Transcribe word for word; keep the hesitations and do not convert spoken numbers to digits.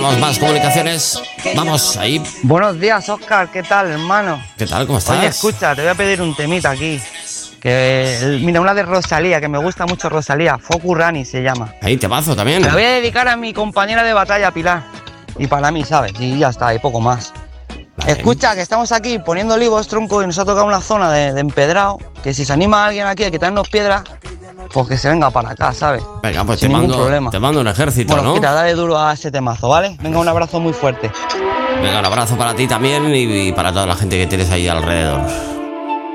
tenemos más comunicaciones. Vamos, ahí. Buenos días, Óscar, ¿qué tal, hermano? ¿Qué tal? ¿Cómo estás? Oye, escucha, te voy a pedir un temita aquí. Que, mira, una de Rosalía, que me gusta mucho Rosalía, Focus Rani se llama. Ahí, temazo también. Me lo voy a dedicar a mi compañera de batalla, Pilar. Y para mí, ¿sabes? Y ya está, y poco más. Vale. Escucha, que estamos aquí poniendo olivos, tronco, y nos ha tocado una zona de, de empedrado, que si se anima alguien aquí a quitarnos piedras, pues que se venga para acá, ¿sabes? Venga, pues Sin te ningún mando, problema. te mando un ejército, Bueno, ¿no? mira, dale duro a ese temazo, ¿vale? Venga, un abrazo muy fuerte. Venga, un abrazo para ti también y, y para toda la gente que tienes ahí alrededor.